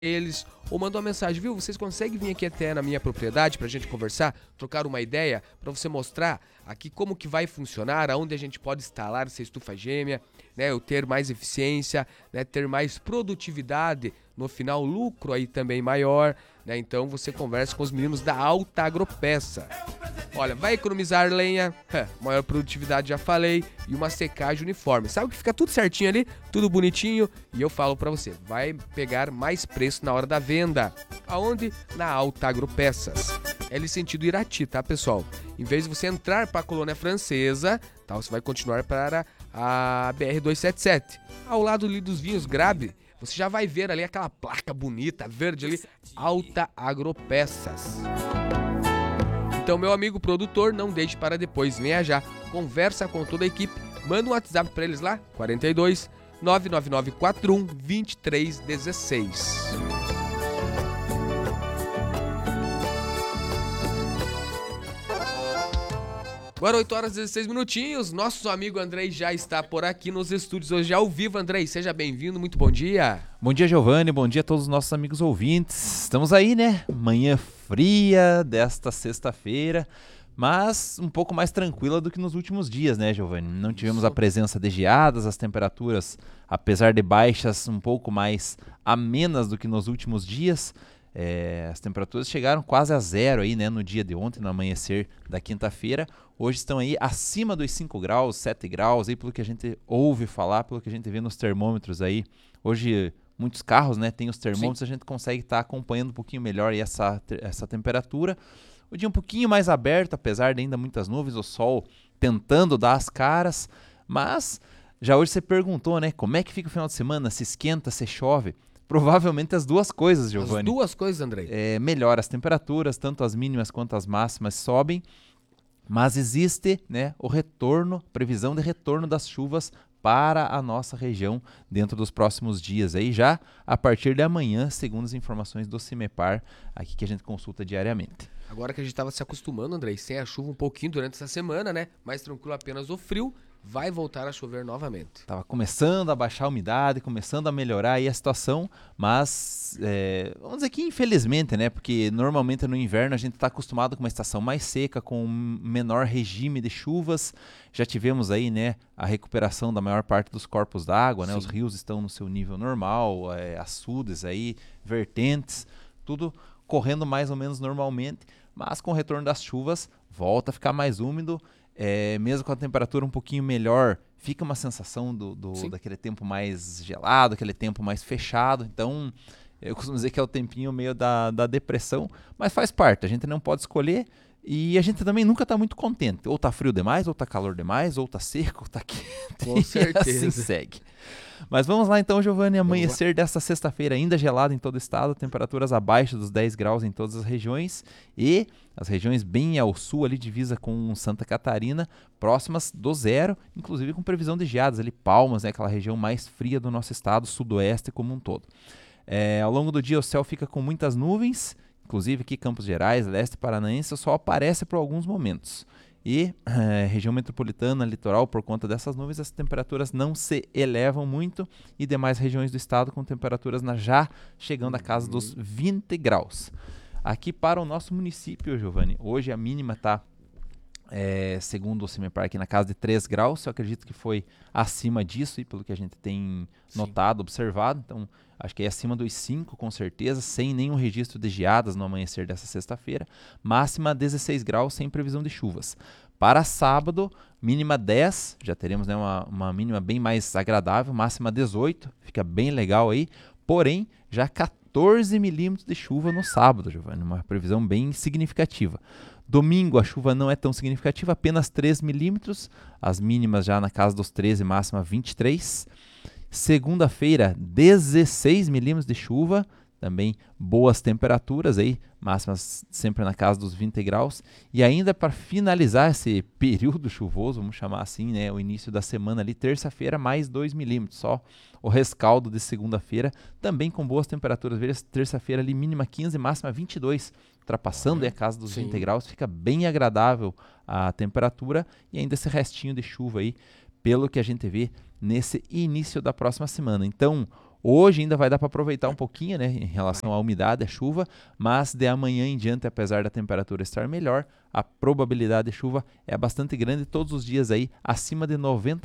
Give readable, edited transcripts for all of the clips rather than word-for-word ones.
eles ou manda uma mensagem, viu? Vocês conseguem vir aqui até na minha propriedade pra gente conversar, trocar uma ideia, pra você mostrar aqui como que vai funcionar, aonde a gente pode instalar essa estufa gêmea, né? Eu ter mais eficiência, né? Ter mais produtividade, no final lucro aí também maior, né? Então você conversa com os meninos da Alta Agropeça. Olha, vai economizar lenha, maior produtividade já falei, e uma secagem uniforme. Sabe que fica tudo certinho ali, tudo bonitinho, e eu falo pra você, vai pegar mais preço na hora da venda. Aonde? Na Alta Agropeças. É ali sentido Irati, tá, pessoal? Em vez de você entrar para a colônia francesa, tá, você vai continuar para a BR-277. Ao lado ali dos vinhos Grabe, você já vai ver ali aquela placa bonita, verde ali, Alta Agropeças. Então, meu amigo produtor, não deixe para depois, venha já. Conversa com toda a equipe, manda um WhatsApp para eles lá, 42 99941 2316. Agora 8 horas e 16 minutinhos, nosso amigo Andrei já está por aqui nos estúdios hoje ao vivo. Andrei, seja bem-vindo, muito bom dia. Bom dia, Giovanni, bom dia a todos os nossos amigos ouvintes. Estamos aí, né? Manhã fria desta sexta-feira, mas um pouco mais tranquila do que nos últimos dias, né, Giovanni? Não tivemos a presença de geadas, as temperaturas, apesar de baixas, um pouco mais amenas do que nos últimos dias. As temperaturas chegaram quase a zero aí, né, no dia de ontem, no amanhecer da quinta-feira. Hoje estão aí acima dos 5 graus, 7 graus, aí pelo que a gente ouve falar, pelo que a gente vê nos termômetros aí. Hoje, muitos carros, né, tem os termômetros, sim. A gente consegue estar acompanhando um pouquinho melhor aí essa temperatura. O dia um pouquinho mais aberto, apesar de ainda muitas nuvens, o sol tentando dar as caras. Mas, já hoje você perguntou, né, como é que fica o final de semana, se esquenta, se chove. Provavelmente as duas coisas, Giovanni. As duas coisas, Andrei. Melhora as temperaturas, tanto as mínimas quanto as máximas sobem, mas existe, né, previsão de retorno das chuvas para a nossa região dentro dos próximos dias. Aí já a partir de amanhã, segundo as informações do CIMEPAR, aqui que a gente consulta diariamente. Agora que a gente estava se acostumando, Andrei, sem a chuva um pouquinho durante essa semana, né? Mais tranquilo apenas o frio. Vai voltar a chover novamente. Tava começando a baixar a umidade, começando a melhorar aí a situação, mas vamos dizer que infelizmente, né? Porque normalmente no inverno a gente está acostumado com uma estação mais seca, com um menor regime de chuvas. Já tivemos aí, né, a recuperação da maior parte dos corpos d'água, né? Os rios estão no seu nível normal, açudes aí, vertentes, tudo correndo mais ou menos normalmente, mas com o retorno das chuvas volta a ficar mais úmido. Mesmo com a temperatura um pouquinho melhor, fica uma sensação daquele tempo mais gelado, aquele tempo mais fechado. Então, eu costumo dizer que é o tempinho meio da depressão, mas faz parte, a gente não pode escolher e a gente também nunca está muito contente. Ou está frio demais, ou está calor demais, ou está seco, ou está quente. Com certeza. E assim segue. Mas vamos lá então, Giovanni, amanhecer desta sexta-feira ainda gelado em todo o estado, temperaturas abaixo dos 10 graus em todas as regiões e as regiões bem ao sul, ali divisa com Santa Catarina, próximas do zero, inclusive com previsão de geadas ali, Palmas, né, aquela região mais fria do nosso estado, sudoeste como um todo. Ao longo do dia o céu fica com muitas nuvens, inclusive aqui Campos Gerais, leste paranaense, o sol aparece por alguns momentos. E região metropolitana, litoral, por conta dessas nuvens, as temperaturas não se elevam muito e demais regiões do estado com temperaturas já chegando à casa dos 20 graus. Aqui para o nosso município, Giovanni, hoje a mínima está, segundo o CIMEPAR, aqui na casa de 3 graus, eu acredito que foi acima disso, e pelo que a gente tem notado, observado, então acho que é acima dos 5 com certeza, sem nenhum registro de geadas no amanhecer dessa sexta-feira, máxima 16 graus sem previsão de chuvas. Para sábado, mínima 10, já teremos, né, uma mínima bem mais agradável, máxima 18, fica bem legal aí, porém já 14 milímetros de chuva no sábado, Giovanni, uma previsão bem significativa. Domingo a chuva não é tão significativa, apenas 3 milímetros, as mínimas já na casa dos 13, máxima 23. Segunda-feira, 16 milímetros de chuva, também boas temperaturas aí, máximas sempre na casa dos 20 graus. E ainda para finalizar esse período chuvoso, vamos chamar assim, né, o início da semana ali, terça-feira, mais 2 milímetros, só o rescaldo de segunda-feira, também com boas temperaturas. Veja, terça-feira ali, mínima 15, máxima 22, ultrapassando a casa dos 20 graus, fica bem agradável a temperatura e ainda esse restinho de chuva aí, pelo que a gente vê nesse início da próxima semana. Então, Hoje ainda vai dar para aproveitar um pouquinho, né, em relação à umidade, à chuva, mas de amanhã em diante, apesar da temperatura estar melhor, a probabilidade de chuva é bastante grande, todos os dias aí acima de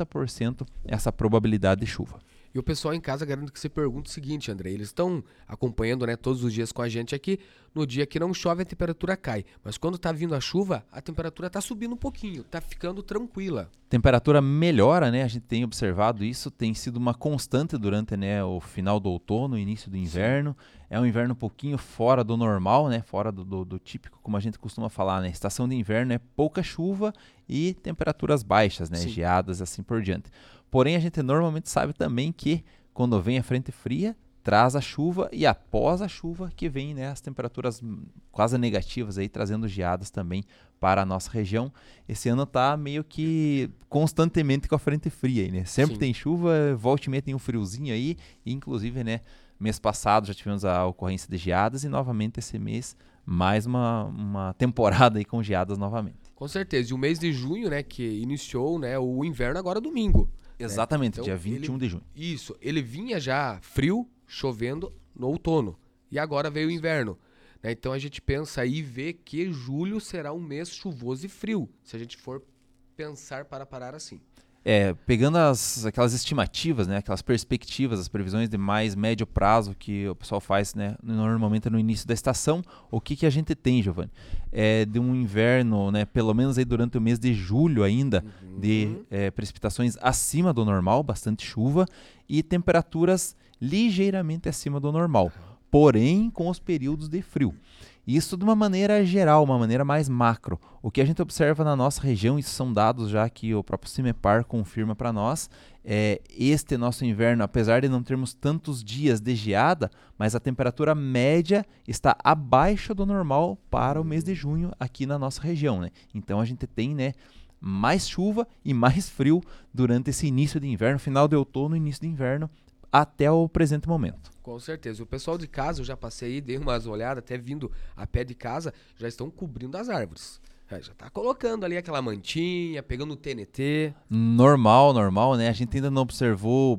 90% essa probabilidade de chuva. E o pessoal em casa, garanto que você pergunta o seguinte, André, eles estão acompanhando, né, todos os dias com a gente aqui, no dia que não chove a temperatura cai, mas quando tá vindo a chuva, a temperatura tá subindo um pouquinho, tá ficando tranquila. Temperatura melhora, né, a gente tem observado isso, tem sido uma constante durante, né, o final do outono, início do inverno. É um inverno um pouquinho fora do normal, né, fora do típico, como a gente costuma falar, né, estação de inverno é pouca chuva e temperaturas baixas, né, Sim. geadas assim por diante. Porém, a gente normalmente sabe também que quando vem a frente fria, traz a chuva e após a chuva que vem, né, as temperaturas quase negativas aí, trazendo geadas também para a nossa região. Esse ano tá meio que constantemente com a frente fria aí, né? Sempre Sim. tem chuva, volta e meia tem um friozinho aí, e inclusive, né, mês passado já tivemos a ocorrência de geadas e novamente esse mês mais uma temporada aí com geadas novamente. Com certeza, e o mês de junho, né, que iniciou, né, o inverno agora domingo. Exatamente, Então, dia 21 de junho. Isso, ele vinha já frio, chovendo no outono. E agora veio o inverno. Né? Então a gente pensa aí e vê que julho será um mês chuvoso e frio, se a gente for pensar para parar assim. Pegando aquelas estimativas, né, aquelas perspectivas, as previsões de mais médio prazo que o pessoal faz, né, normalmente no início da estação, o que a gente tem, Giovanni? De um inverno, né, pelo menos aí durante o mês de julho ainda, de precipitações acima do normal, bastante chuva, e temperaturas ligeiramente acima do normal, porém com os períodos de frio. Isso de uma maneira geral, uma maneira mais macro. O que a gente observa na nossa região, isso são dados já que o próprio CIMEPAR confirma para nós, este nosso inverno, apesar de não termos tantos dias de geada, mas a temperatura média está abaixo do normal para o mês de junho aqui na nossa região, né? Então a gente tem, né, mais chuva e mais frio durante esse início de inverno, final de outono, início de inverno, até o presente momento. Com certeza. O pessoal de casa, eu já passei aí, dei umas olhadas, até vindo a pé de casa, já estão cobrindo as árvores. Já tá colocando ali aquela mantinha, pegando o TNT. Normal, né? A gente ainda não observou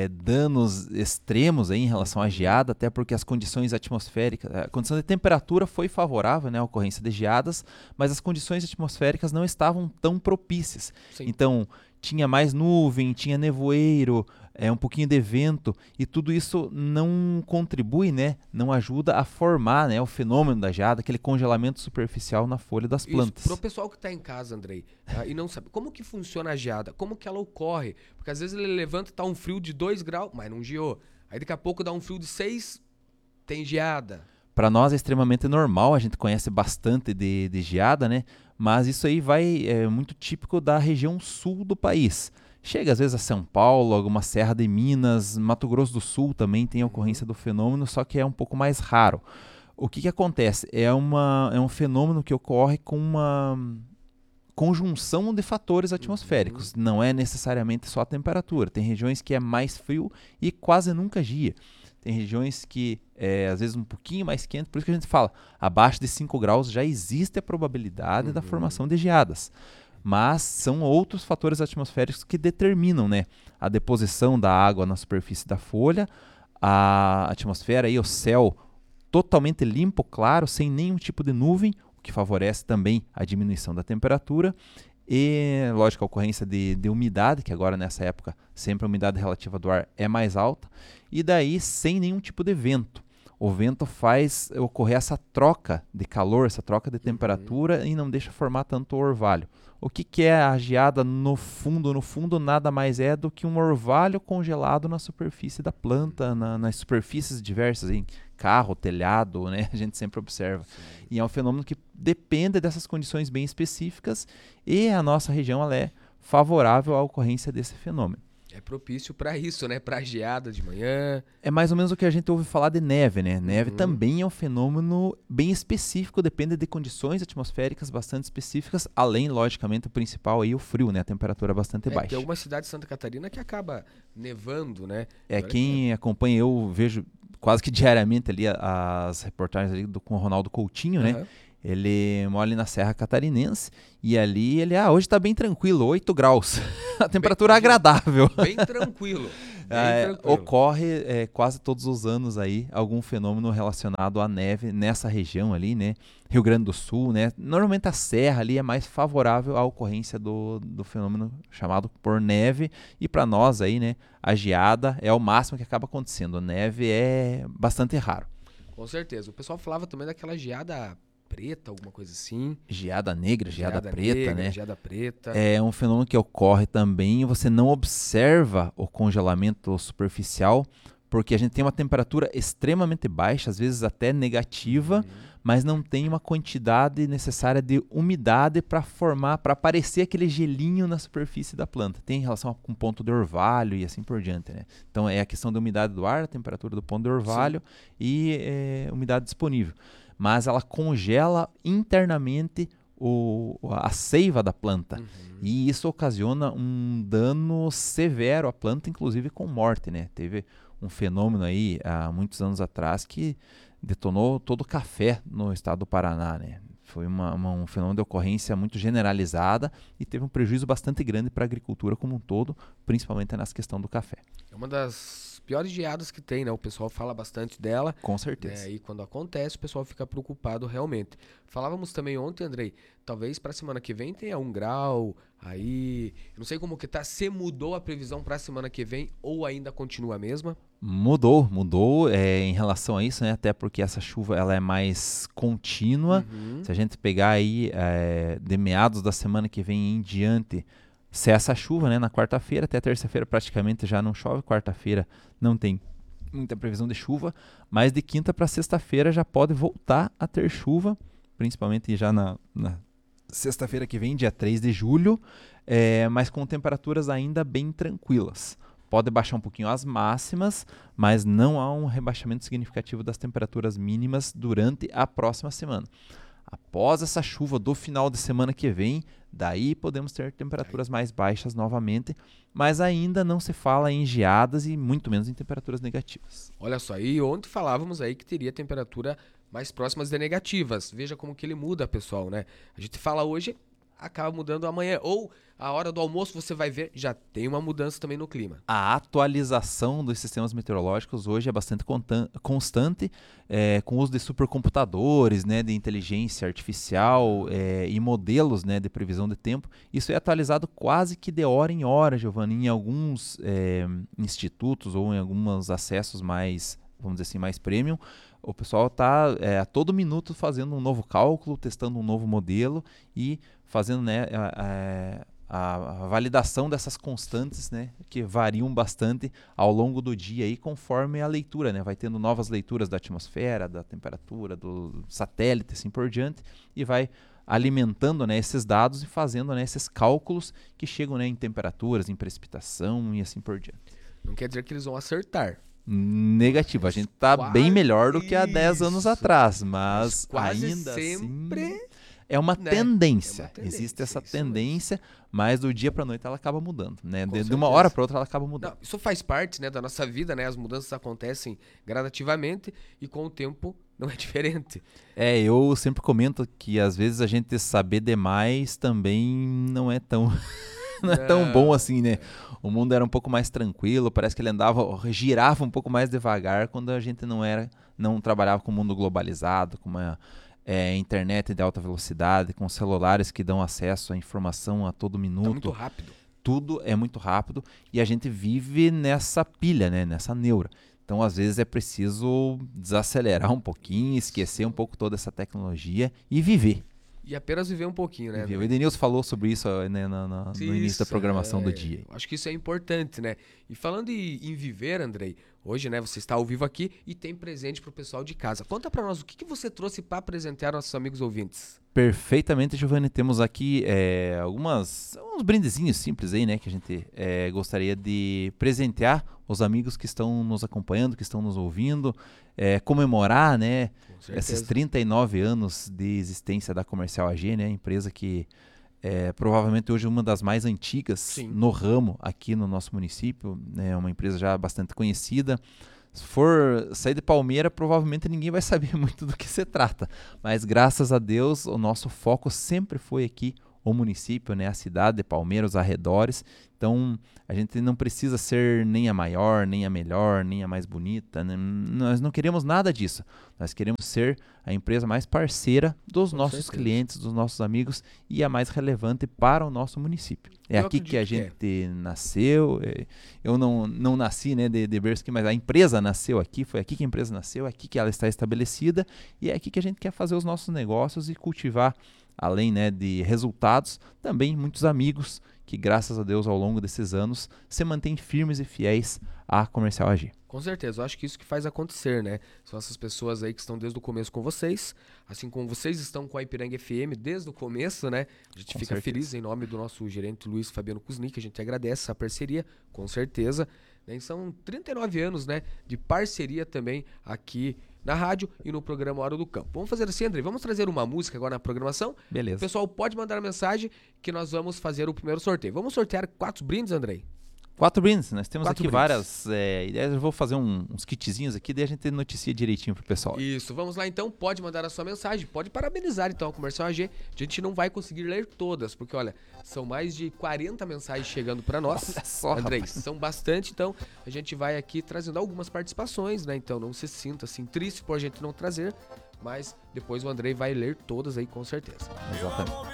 danos extremos aí em relação à geada, até porque as condições atmosféricas, a condição de temperatura foi favorável, né, à ocorrência de geadas, mas as condições atmosféricas não estavam tão propícias. Sim. Então, tinha mais nuvem, tinha nevoeiro, um pouquinho de vento, e tudo isso não contribui, né, não ajuda a formar, né, o fenômeno da geada, aquele congelamento superficial na folha das plantas. Para o pessoal que está em casa, Andrei, e não sabe como que funciona a geada, como que ela ocorre, porque às vezes ele levanta e tá um frio de 2 graus, mas não geou. Aí daqui a pouco dá um frio de 6, tem geada. Para nós é extremamente normal, a gente conhece bastante de geada, né? Mas isso aí é muito típico da região sul do país. Chega às vezes a São Paulo, alguma serra de Minas, Mato Grosso do Sul também tem a ocorrência do fenômeno, só que é um pouco mais raro. O que acontece? É um fenômeno que ocorre com uma conjunção de fatores atmosféricos. Não é necessariamente só a temperatura. Tem regiões que é mais frio e quase nunca geia. Tem regiões que às vezes um pouquinho mais quente, por isso que a gente fala, abaixo de 5 graus já existe a probabilidade da formação de geadas. Mas são outros fatores atmosféricos que determinam, né, a deposição da água na superfície da folha, a atmosfera e o céu totalmente limpo, claro, sem nenhum tipo de nuvem, o que favorece também a diminuição da temperatura. E, lógico, a ocorrência de umidade, que agora nessa época sempre a umidade relativa do ar é mais alta, e daí sem nenhum tipo de vento. O vento faz ocorrer essa troca de calor, essa troca de temperatura e não deixa formar tanto orvalho. O que é a geada no fundo? No fundo nada mais é do que um orvalho congelado na superfície da planta, nas superfícies diversas, em carro, telhado, né? A gente sempre observa. Sim. E é um fenômeno que depende dessas condições bem específicas e a nossa região ela é favorável à ocorrência desse fenômeno. É propício para isso, né? Para geada de manhã. É mais ou menos o que a gente ouve falar de neve, né? Neve também é um fenômeno bem específico, depende de condições atmosféricas bastante específicas, além, logicamente, o principal aí, o frio, né? A temperatura bastante baixa. Tem algumas cidades de Santa Catarina que acaba nevando, né? Quem acompanha, eu vejo quase que diariamente ali as reportagens ali com o Ronaldo Coutinho, né? Ele mora ali na Serra Catarinense e ali hoje tá bem tranquilo, 8 graus. A temperatura agradável. Bem tranquilo. tranquilo. Ocorre quase todos os anos aí algum fenômeno relacionado à neve nessa região ali, né? Rio Grande do Sul, né? Normalmente a serra ali é mais favorável à ocorrência do fenômeno chamado por neve. E para nós aí, né? A geada é o máximo que acaba acontecendo. A neve é bastante raro. Com certeza. O pessoal falava também daquela geada preta, alguma coisa assim. Geada negra, geada preta, negra, né? Geada preta. É um fenômeno que ocorre também, você não observa o congelamento superficial, porque a gente tem uma temperatura extremamente baixa, às vezes até negativa, mas não tem uma quantidade necessária de umidade para formar, para aparecer aquele gelinho na superfície da planta. Tem relação com o ponto de orvalho e assim por diante, né? Então é a questão da umidade do ar, a temperatura do ponto de orvalho e umidade disponível. Mas ela congela internamente a seiva da planta. E isso ocasiona um dano severo à planta, inclusive com morte, né? Teve um fenômeno aí há muitos anos atrás que detonou todo o café no estado do Paraná, né? Foi um fenômeno de ocorrência muito generalizada e teve um prejuízo bastante grande para a agricultura como um todo, principalmente nessa questão do café. É uma das piores geadas que tem, né? O pessoal fala bastante dela. Com certeza. E quando acontece, o pessoal fica preocupado realmente. Falávamos também ontem, Andrei, talvez para a semana que vem tenha 1 grau, aí... Eu não sei como que tá, se mudou a previsão para a semana que vem ou ainda continua a mesma? Mudou em relação a isso, né? Até porque essa chuva ela é mais contínua. Se a gente pegar aí de meados da semana que vem em diante, cessa a chuva, né? Na quarta-feira, até terça-feira praticamente já não chove, quarta-feira não tem muita previsão de chuva, mas de quinta para sexta-feira já pode voltar a ter chuva, principalmente já na sexta-feira que vem, dia 3 de julho, mas com temperaturas ainda bem tranquilas. Pode baixar um pouquinho as máximas, mas não há um rebaixamento significativo das temperaturas mínimas durante a próxima semana. Após essa chuva do final de semana que vem, daí podemos ter temperaturas mais baixas novamente, mas ainda não se fala em geadas e muito menos em temperaturas negativas. Olha só, e ontem falávamos aí que teria temperatura mais próximas de negativas. Veja como que ele muda, pessoal, né? A gente fala hoje, acaba mudando amanhã. Ou a hora do almoço você vai ver, já tem uma mudança também no clima. A atualização dos sistemas meteorológicos hoje é bastante constante, com o uso de supercomputadores, né, de inteligência artificial e modelos, né, de previsão de tempo. Isso é atualizado quase que de hora em hora, Giovanni, em alguns institutos ou em alguns acessos mais, vamos dizer assim, mais premium. O pessoal está a todo minuto fazendo um novo cálculo, testando um novo modelo e fazendo, né, a validação dessas constantes, né, que variam bastante ao longo do dia aí, conforme a leitura, né, vai tendo novas leituras da atmosfera, da temperatura, do satélite, assim por diante, e vai alimentando, né, esses dados e fazendo, né, esses cálculos que chegam, né, em temperaturas, em precipitação e assim por diante. Não quer dizer que eles vão acertar. Negativo, a gente está bem melhor do que há 10 anos atrás, mas quase ainda sempre... assim é uma tendência. Existe essa isso tendência, mas do dia para a noite ela acaba mudando, né? De uma certeza. hora para outra ela acaba mudando. Não, isso faz parte, né, da nossa vida, né? As mudanças acontecem gradativamente e com o tempo não é diferente. Eu sempre comento que às vezes a gente saber demais também não é tão não é tão bom assim, né? O mundo era um pouco mais tranquilo, parece que ele girava um pouco mais devagar quando a gente não trabalhava com o mundo globalizado, com uma internet de alta velocidade, com celulares que dão acesso à informação a todo minuto. Tá muito rápido. Tudo é muito rápido e a gente vive nessa pilha, né? Nessa neura. Então, às vezes, é preciso desacelerar um pouquinho, esquecer um pouco toda essa tecnologia e viver. E apenas viver um pouquinho, né? O Edenilson falou sobre isso, né, no início da programação do dia. Acho que isso é importante, né? E falando em viver, Andrei, hoje, né, você está ao vivo aqui e tem presente pro pessoal de casa. Conta para nós, o que você trouxe para apresentar aos nossos amigos ouvintes? Perfeitamente, Giovanni. Temos aqui uns brindezinhos simples aí, né, que a gente gostaria de presentear os amigos que estão nos acompanhando, que estão nos ouvindo, comemorar, né, esses 39 anos de existência da Comercial AG, né, empresa que provavelmente hoje é uma das mais antigas no ramo aqui no nosso município, né, uma empresa já bastante conhecida. Se for sair de Palmeira, provavelmente ninguém vai saber muito do que se trata. Mas graças a Deus, o nosso foco sempre foi aqui o município, né, a cidade de Palmeira, os arredores. Então, a gente não precisa ser nem a maior, nem a melhor, nem a mais bonita, né? Nós não queremos nada disso. Nós queremos ser a empresa mais parceira dos nossos clientes, dos nossos amigos e a mais relevante para o nosso município. É aqui que a gente nasceu. Eu não nasci, né, de berço aqui, mas a empresa nasceu aqui, foi aqui que a empresa nasceu, é aqui que ela está estabelecida e é aqui que a gente quer fazer os nossos negócios e cultivar, além, né, de resultados, também muitos amigos que, graças a Deus, ao longo desses anos, se mantêm firmes e fiéis à Comercial AG. Com certeza, eu acho que isso que faz acontecer, né? São essas pessoas aí que estão desde o começo com vocês, assim como vocês estão com a Ipiranga FM desde o começo, né? A gente fica feliz em nome do nosso gerente Luiz Fabiano Kuznick, a gente agradece essa parceria, com certeza. Né? E são 39 anos, né, de parceria também aqui na rádio e no programa Hora do Campo. Vamos fazer assim, Andrei, vamos trazer uma música agora na programação? Beleza. O pessoal pode mandar mensagem que nós vamos fazer o primeiro sorteio. Vamos sortear 4 brindes, Andrei? 4 brindes, nós temos 4 aqui brindes. várias ideias, eu vou fazer uns kitzinhos aqui, daí a gente noticia direitinho pro pessoal. Isso, vamos lá então, pode mandar a sua mensagem, pode parabenizar então a Comercial AG, a gente não vai conseguir ler todas, porque olha, são mais de 40 mensagens chegando para nós, olha só, Andrei, rapaz. são bastante, então a gente vai aqui trazendo algumas participações, né, então não se sinta assim triste por a gente não trazer, mas depois o Andrei vai ler todas aí com certeza. Exatamente.